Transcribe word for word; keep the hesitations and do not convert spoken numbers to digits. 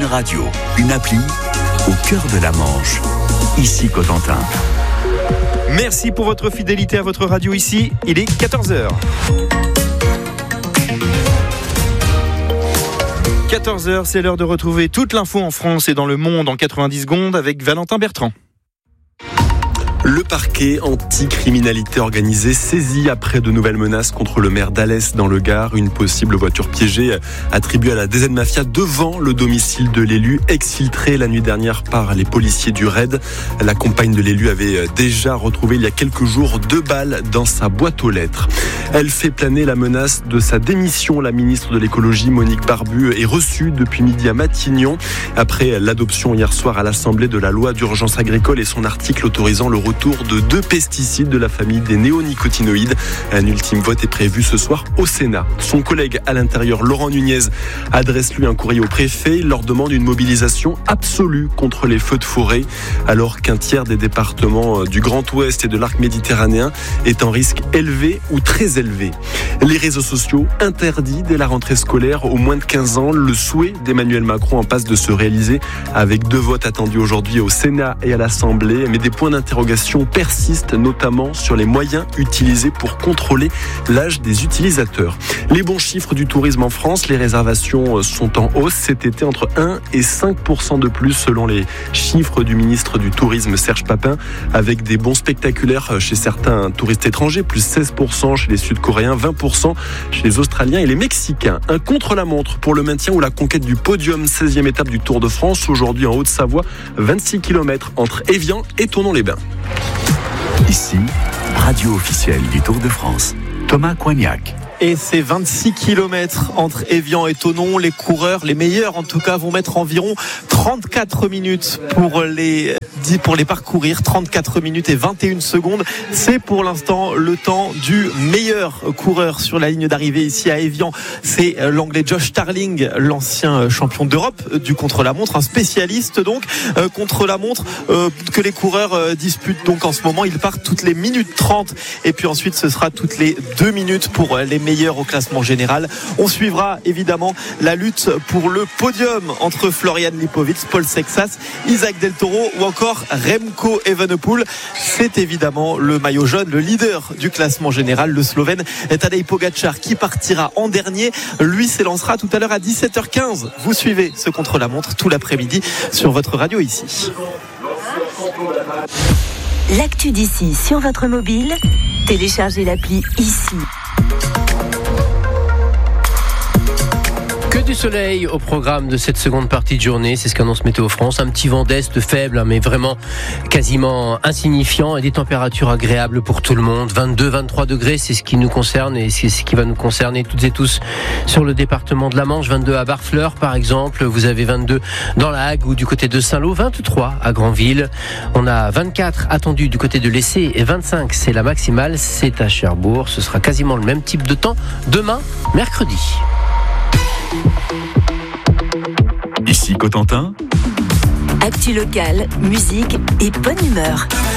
Radio, une appli au cœur de la Manche. Ici Cotentin. Merci pour votre fidélité à votre radio ici. Il est quatorze heures. quatorze heures, c'est l'heure de retrouver toute l'info en France et dans le monde en quatre-vingt-dix secondes avec Valentin Bertrand. Le parquet anti-criminalité organisée saisi après de nouvelles menaces contre le maire d'Alès dans le Gard. Une possible voiture piégée attribuée à la D Z Mafia devant le domicile de l'élu, exfiltré la nuit dernière par les policiers du raid. La compagne de l'élu avait déjà retrouvé il y a quelques jours deux balles dans sa boîte aux lettres. Elle fait planer la menace de sa démission. La ministre de l'écologie, Monique Barbu, est reçue depuis midi à Matignon après l'adoption hier soir à l'Assemblée de la loi d'urgence agricole et son article autorisant le retour de deux pesticides de la famille des néonicotinoïdes. Un ultime vote est prévu ce soir au Sénat. Son collègue à l'intérieur, Laurent Nunez, adresse lui un courrier au préfet. Il leur demande une mobilisation absolue contre les feux de forêt, alors qu'un tiers des départements du Grand Ouest et de l'arc méditerranéen est en risque élevé ou très élevé. Les réseaux sociaux interdits dès la rentrée scolaire aux moins de quinze ans. Le souhait d'Emmanuel Macron en passe de se réaliser avec deux votes attendus aujourd'hui au Sénat et à l'Assemblée. Mais des points d'interrogation persistent, notamment sur les moyens utilisés pour contrôler l'âge des utilisateurs. Les bons chiffres du tourisme en France, les réservations sont en hausse cet été entre un et cinq pour cent de plus selon les chiffres du ministre du Tourisme Serge Papin, avec des bons spectaculaires chez certains touristes étrangers, plus seize pour cent chez les Sud-Coréens, vingt pour cent chez les Australiens et les Mexicains. Un contre-la-montre pour le maintien ou la conquête du podium, seizième étape du Tour de France, aujourd'hui en Haute-Savoie, vingt-six kilomètres entre Évian et Thonon-les-Bains. Ici, radio officielle du Tour de France. Thomas Coignac. Et ces vingt-six kilomètres entre Évian et Thonon, les coureurs, les meilleurs en tout cas, vont mettre environ trente-quatre minutes pour les, pour les parcourir. trente-quatre minutes et vingt et une secondes. C'est pour l'instant le temps du meilleur coureur sur la ligne d'arrivée ici à Évian. C'est l'anglais Josh Starling, l'ancien champion d'Europe du contre-la-montre, un spécialiste donc euh, contre-la-montre euh, que les coureurs euh, disputent donc en ce moment. Ils partent toutes les minutes trente et puis ensuite ce sera toutes les deux minutes pour les meilleur au classement général. On suivra évidemment la lutte pour le podium entre Florian Lipovitz, Paul Sexas, Isaac Del Toro ou encore Remco Evenepoel. C'est évidemment le maillot jaune, le leader du classement général, le Slovène Tadej Pogačar, qui partira en dernier. Lui s'élancera tout à l'heure à dix-sept heures quinze. Vous suivez ce contre-la-montre tout l'après-midi sur votre radio ici. L'actu d'ici sur votre mobile, téléchargez l'appli ici. Que du soleil au programme de cette seconde partie de journée, c'est ce qu'annonce Météo France. Un petit vent d'est faible, mais vraiment quasiment insignifiant, et des températures agréables pour tout le monde. vingt-deux à vingt-trois degrés, c'est ce qui nous concerne et c'est ce qui va nous concerner toutes et tous sur le département de la Manche. vingt-deux à Barfleur par exemple, vous avez vingt-deux dans la Hague ou du côté de Saint-Lô, vingt-trois à Granville. On a vingt-quatre attendus du côté de l'Essai et vingt-cinq, c'est la maximale, c'est à Cherbourg. Ce sera quasiment le même type de temps demain, mercredi. Ici Cotentin. Actu locale, musique et bonne humeur.